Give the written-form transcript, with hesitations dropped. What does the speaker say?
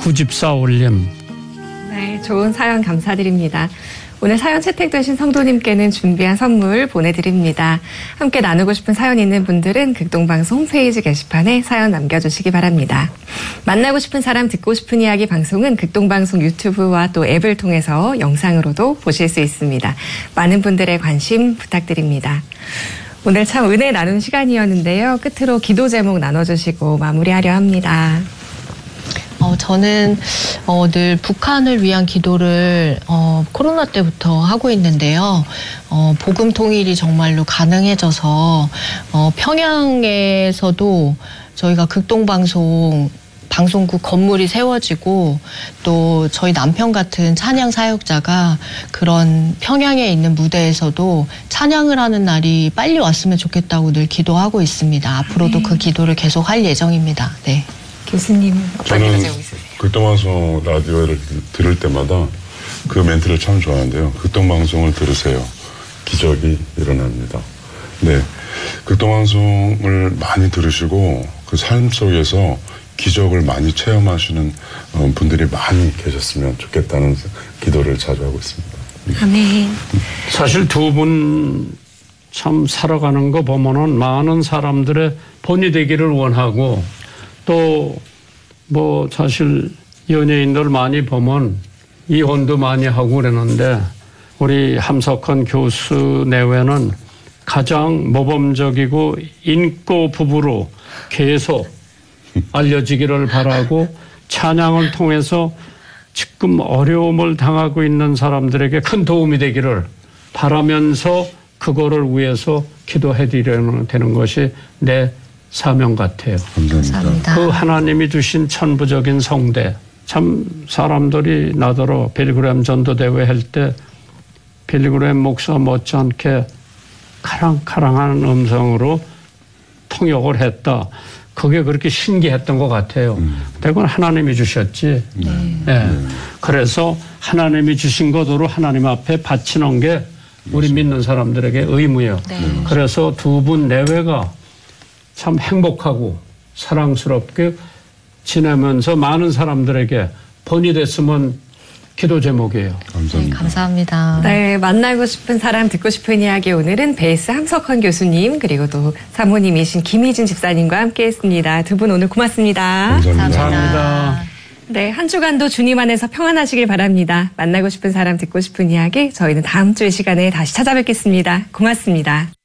구집사 올림. 네, 좋은 사연 감사드립니다. 오늘 사연 채택되신 성도님께는 준비한 선물 보내드립니다. 함께 나누고 싶은 사연 있는 분들은 극동방송 홈페이지 게시판에 사연 남겨주시기 바랍니다. 만나고 싶은 사람 듣고 싶은 이야기 방송은 극동방송 유튜브와 또 앱을 통해서 영상으로도 보실 수 있습니다. 많은 분들의 관심 부탁드립니다. 오늘 참 은혜 나눈 시간이었는데요. 끝으로 기도 제목 나눠주시고 마무리하려 합니다. 저는 늘 북한을 위한 기도를 코로나 때부터 하고 있는데요. 복음 통일이 정말로 가능해져서 평양에서도 저희가 방송국 건물이 세워지고 또 저희 남편 같은 찬양 사역자가 그런 평양에 있는 무대에서도 찬양을 하는 날이 빨리 왔으면 좋겠다고 늘 기도하고 있습니다. 앞으로도 그 기도를 계속 할 예정입니다. 네. 교수님은 어떤 기도 제목 있으세요? 극동방송 라디오를 들을 때마다 그 멘트를 참 좋아하는데요. 극동방송을 들으세요. 기적이 일어납니다. 네, 극동방송을 많이 들으시고 그 삶 속에서 기적을 많이 체험하시는 분들이 많이 계셨으면 좋겠다는 기도를 자주 하고 있습니다. 아멘. 사실 두 분 참 살아가는 거 보면은 많은 사람들의 본이 되기를 원하고 또 뭐 사실 연예인들 많이 보면 이혼도 많이 하고 그러는데 우리 함석헌 교수 내외는 가장 모범적이고 인고 부부로 계속 알려지기를 바라고 찬양을 통해서 지금 어려움을 당하고 있는 사람들에게 큰 도움이 되기를 바라면서 그거를 위해서 기도해 드리려는 되는 것이 내 사명 같아요. 감사합니다. 그 하나님이 주신 천부적인 성대. 참 사람들이 나더러 빌그램 전도대회 할 때 빌그램 목사 못지않게 카랑카랑한 음성으로 통역을 했다. 그게 그렇게 신기했던 것 같아요. 그건 하나님이 주셨지. 네. 그래서 하나님이 주신 것으로 하나님 앞에 바치는 게 우리 믿는 사람들에게 의무예요. 그래서 두 분 내외가 참 행복하고 사랑스럽게 지내면서 많은 사람들에게 본이 됐으면 기도 제목이에요. 감사합니다. 네, 감사합니다. 네, 만나고 싶은 사람 듣고 싶은 이야기 오늘은 베이스 함석헌 교수님 그리고 또 사모님이신 김희진 집사님과 함께했습니다. 두 분 오늘 고맙습니다. 감사합니다. 네, 한 주간도 주님 안에서 평안하시길 바랍니다. 만나고 싶은 사람 듣고 싶은 이야기 저희는 다음 주의 시간에 다시 찾아뵙겠습니다. 고맙습니다.